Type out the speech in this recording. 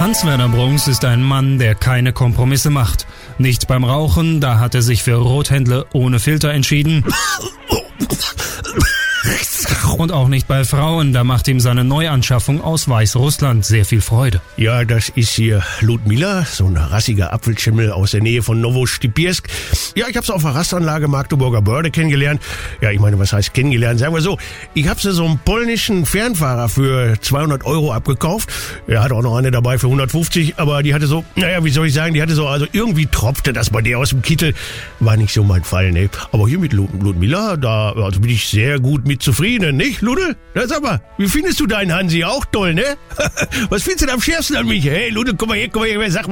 Hans-Werner Brunks ist ein Mann, der keine Kompromisse macht. Nicht beim Rauchen, da hat er sich für Rothändle ohne Filter entschieden. Und auch nicht bei Frauen, da macht ihm seine Neuanschaffung aus Weißrussland sehr viel Freude. Ja, das ist hier Ludmila, so ein rassiger Apfelschimmel aus der Nähe von Nowosibirsk. Ja, ich habe sie auf der Rastanlage Magdeburger Börde kennengelernt. Ja, ich meine, was heißt kennengelernt? Sagen wir so, ich habe sie so einen polnischen Fernfahrer für 200 € abgekauft. Er hatte auch noch eine dabei für 150, aber die hatte so, naja, wie soll ich sagen, also irgendwie tropfte das bei der aus dem Kittel. War nicht so mein Fall, ne? Aber hier mit Ludmila, da also bin ich sehr gut mit zufrieden, nicht, Lude? Na, sag mal, wie findest du deinen Hansi? Auch toll, ne? Was findest du denn am schärfsten an mich? Hey, Lude, komm mal her, sag mal.